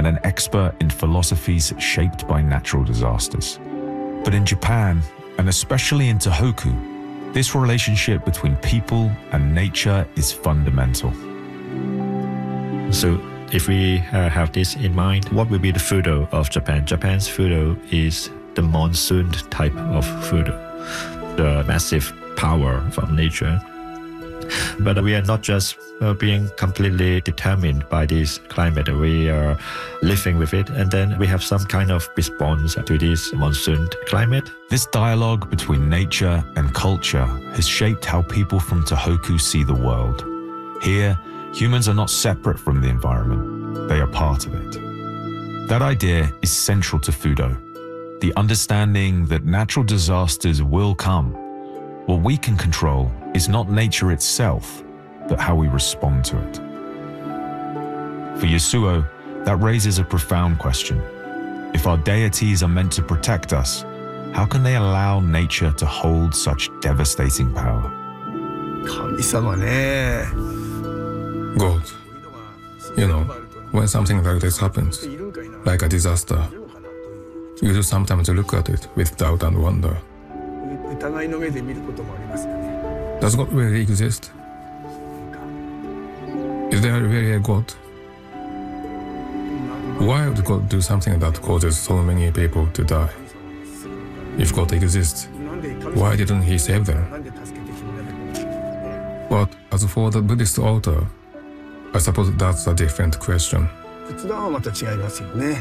an expert in philosophies shaped by natural disasters. But in Japan, and especially in Tohoku, this relationship between people and nature is fundamental. So if we have this in mind, what will be the fudo of Japan? Japan's fudo is the monsoon type of fudo, the massive power from nature. But we are not just being completely determined by this climate. We are living with it, and then we have some kind of response to this monsoon climate. This dialogue between nature and culture has shaped how people from Tohoku see the world. Here, humans are not separate from the environment. They are part of it. That idea is central to fudo. The understanding that natural disasters will come. What we can control is not nature itself, but how we respond to it. For Yasuo, that raises a profound question. If our deities are meant to protect us, how can they allow nature to hold such devastating power? 神様ね。 God, you know, when something like this happens, like a disaster, you do sometimes look at it with doubt and wonder. 疑いの目で見ることもありますよね。 Does God really exist? Is there really a God? Why would God do something that causes so many people to die? If God exists, why didn't He save them? But as for the Buddhist author, I suppose that's a different question. 仏壇はまた違いますよね。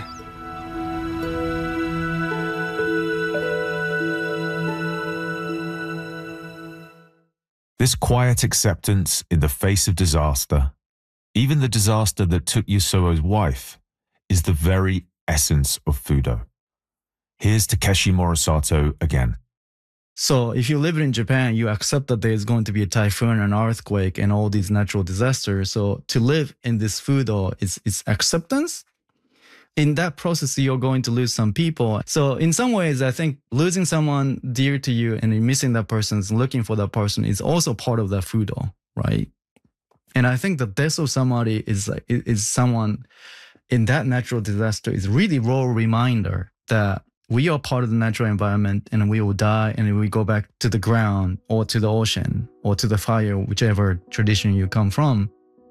This quiet acceptance in the face of disaster, even the disaster that took Yasuo's wife, is the very essence of fudo. Here's Takeshi Morisato again. So if you live in Japan, you accept that there is going to be a typhoon, an earthquake, and all these natural disasters. So to live in this fudo is acceptance. In that process, you're going to lose some people. So in some ways, I think losing someone dear to you and missing that person, looking for that person is also part of that fudo, right? And I think the death of somebody is someone in that natural disaster is really raw reminder that we are part of the natural environment and we will die and we go back to the ground or to the ocean or to the fire, whichever tradition you come from.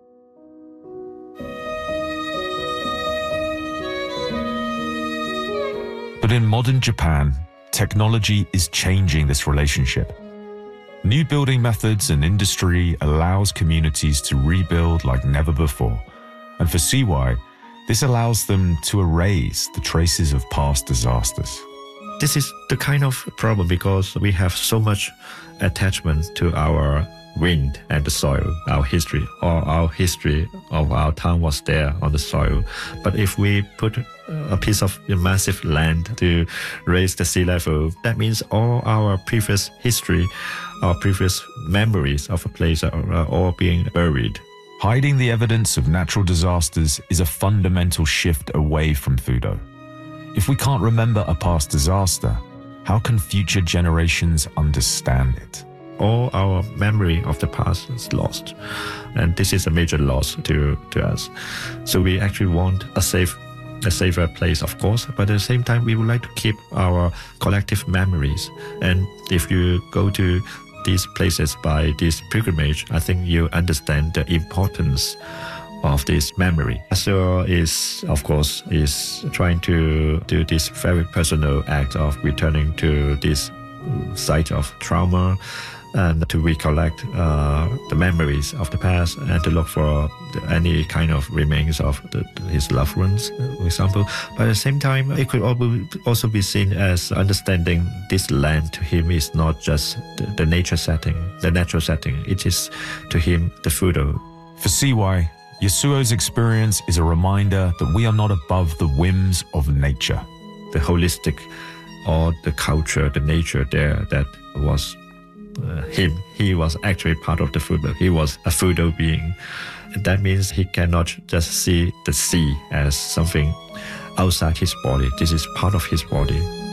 But in modern Japan, technology is changing this relationship. New building methods and industry allows communities to rebuild like never before. And for CY, this allows them to erase the traces of past disasters. This is the kind of problem because we have so much attachment to our wind and the soil, our history, or our history of our town was there on the soil. But if we put a piece of massive land to raise the sea level, that means all our previous history, our previous memories of a place are all being buried. Hiding the evidence of natural disasters is a fundamental shift away from fudo. If we can't remember a past disaster, how can future generations understand it? All our memory of the past is lost. And this is a major loss to us. So we actually want a safer place, of course, but at the same time, we would like to keep our collective memories. And if you go to these places by this pilgrimage, I think you understand the importance of this memory. So of course, trying to do this very personal act of returning to this site of trauma and to recollect the memories of the past and to look for any kind of remains of his loved ones, for example. But at the same time, it could also be seen as understanding this land to him is not just the nature setting, the natural setting. It is to him the fudo. For CY, Yasuo's experience is a reminder that we are not above the whims of nature. The holistic or the culture, the nature there that was him. He was actually part of the fudo. He was a fudo being. That means he cannot just see the sea as something outside his body. This is part of his body.